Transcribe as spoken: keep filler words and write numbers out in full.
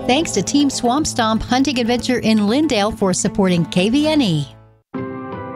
Thanks to Team Swamp Stomp Hunting Adventure in Lindale for supporting K V N E.